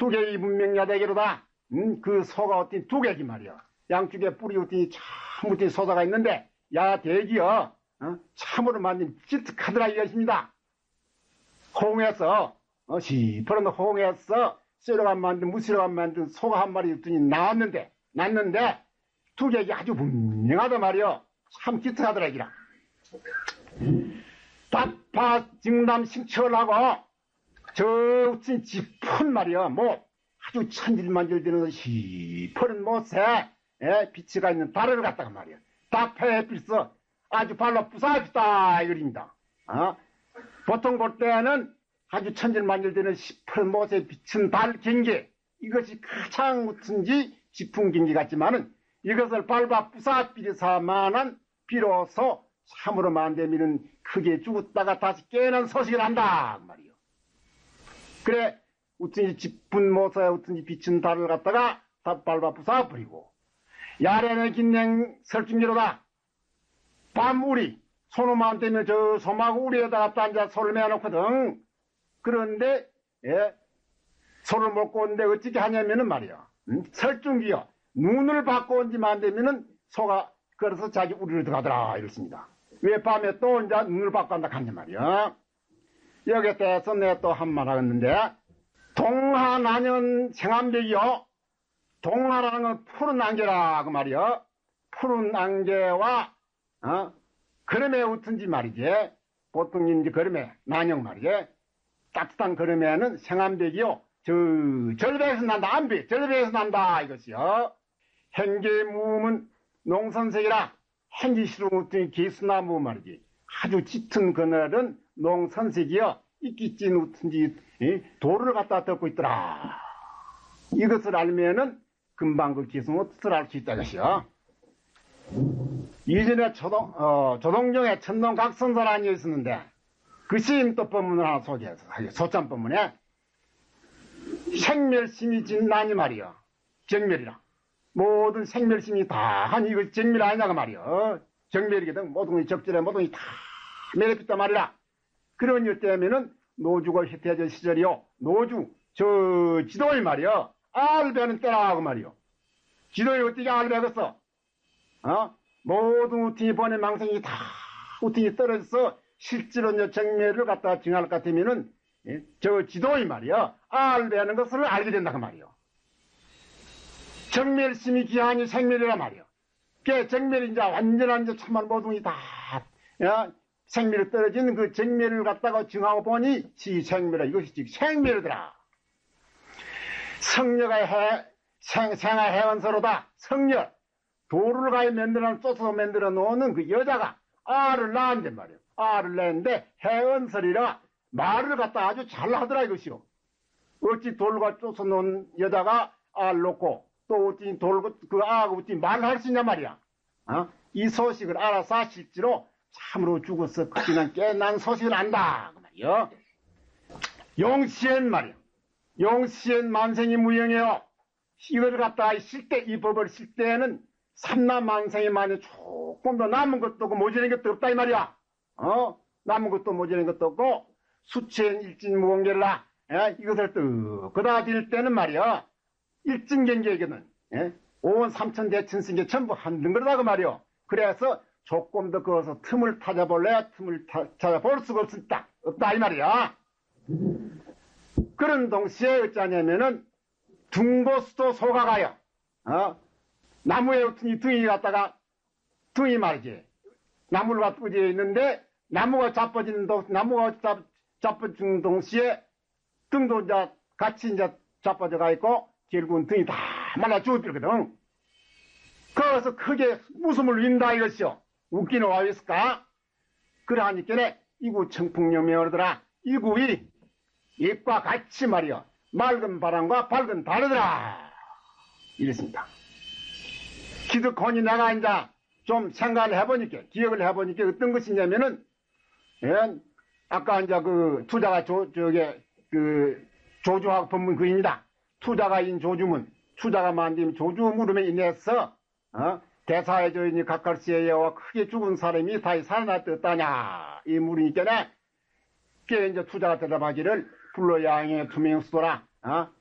두개의 문명야대기로다. 그 소가 어떤 두개기 말이야. 양쪽에 뿌리 어떤 참 어떤 소사가 있는데 야대기여 참으로 만든 찌특하더라 이것입니다. 홍에서 시퍼런 홍에서 쇠로가 만든 무쇠로가 만든 소가 한 마리 났는데 두개기 아주 분명하다 말이야. 참 찌특하더라 이기라. 답파 증남 신철하고 저 짚은 말이야. 뭐 아주 천질만질되는 시퍼런 못에 빛이가 있는 달을 갖다가 말이야. 답파에 빌서 아주 발로 부사주다 이거입니다. 보통 볼 때는 아주 천질만질되는 시퍼런 못에 비친 달 경계 이것이 가장 무슨지 짚은 경계 같지만은 이것을 밟아 부사비리사만한 비로소 참으로 만되면은 크게 죽었다가 다시 깨어난 소식을 한다 그 말이요. 그래 어쩐지 짚은 못에 어쩐지 비친 달을 갖다가 다 밟아 부사버리고 야래는 긴냉 설중기로다. 밤우리 소놈만 되면 저 소마고 우리에다가 앉아 소를 매어놓거든. 그런데 소를 먹고 오는데 어떻게 하냐면은 말이야. 설중기요. 눈을 받고 온지만 되면은 소가 그래서 자기 우리를 들어가더라 이렇습니다. 왜 밤에 또 이제 눈을 받고 한다 하냐 말이야. 여기에 대해서 내가 또 한 말 하겠는데 동하난연 생암백이요. 동하라는 건 푸른 안개라 그 말이야. 푸른 안개와 걸음에 어떤지 말이지. 보통 이제 걸음에 난영 말이지. 따뜻한 걸음에는 생암백이요. 저 절벽에서 난다. 안배 절벽에서 난다 이것이요. 행계무음은 농선색이라 행기시로 어떤 개수나무 말이지. 아주 짙은 그늘은 농선색이요. 이끼찐 어떤지 돌을 갖다 덮고 있더라. 이것을 알면은 금방 그 기승의 뜻을 알 수 있다 것이요. 이전에 조동정의 천동각선사라는 게 있었는데 그 시임도 법문을 하나 소개해서 소참 법문에 생멸심이 진난이 말이요. 정멸이라. 모든 생멸심이 다 한 이거 정멸 아니냐고 말이요. 정멸이거든. 모든 게 적절해 모든 게 다 매력있단 말이라. 그런 일 때문에는 노주가 혜태전 시절이요. 노주 저 지도의 말이요. 알배는 때라고 말이요. 지도에 어떻게 알배겠어? 모든 우팅이 번의 망생이 다 우팅이 떨어져서 실제로 이제 정멸을 갖다 증할 것 같으면은 저 지도의 말이요. 알배하는 것을 알게 된다고 말이요. 정멸심이 기한이 생멸이라 말이요. 그 정멸이 이제 완전한 이제 참말 모든 다 생멸이 떨어진 그 정멸을 갖다가 증하고 보니 시생멸이라 이것이 즉 생멸이더라. 성녀가 생활 해원서로다. 성녀 돌을 가에 쏘서 만들어 놓는 그 여자가 알을 낳았는데 말이요. 알을 낳았는데 해원설이라 말을 갖다 아주 잘 하더라 이것이요. 어찌 돌과 쏘서 놓은 여자가 알 놓고 또 어찌 그 아하고 어찌 말을 할 수 있냐 말이야. 이 소식을 알아서 실제로 참으로 죽어서 그냥 깨난 소식을 안다 그 말이요. 용시엔 말이요. 용시엔 만생이 무영해요. 이걸 갖다가 이 법을 쓸 때에는 삼라만생이 만에 조금 더 남은 것도 없고 모자란 것도 없다 이 말이야. 남은 것도 모자란 것도 없고 수체인 일진무공결라 이것을 또 그다질 때는 말이야. 일진경계거든. 온 삼천대천승계 전부 한든 거다 그 말이야. 그래서 조금 더 그어서 틈을 찾아볼래 틈을 찾아볼 수가 없다 이 말이야. 그런 동시에 어쩌냐면은 둥보수도 속아가요. 나무에 어떤 등이 갖다가 등이 말이지. 나무를 갖고 이제 있는데 나무가 자빠지는 동시에 등도 이제 같이 이제 자빠져 가 있고 결국은 등이 다 말라 죽어버리거든. 그래서 크게 웃음을 윈다 이것이요. 웃기는 와 있을까? 그러하니까 이구 청풍염이오르더라. 이구이 입과 같이 말이요. 맑은 바람과 밝은 다르더라. 이랬습니다. 기득권이 내가 이제 좀 생각을 해보니까, 기억을 해보니까 어떤 것이냐면은, 아까 이제 그 투자가 조주학 법문 그입니다. 투자가인 조주문, 투자가 만든 조주물음에 인해서, 대사의 저인이 각갈시에와 크게 죽은 사람이 다시 살아났다냐. 이 물이니까, 그 이제 투자가 대답하기를 불러 양의 투명수도라,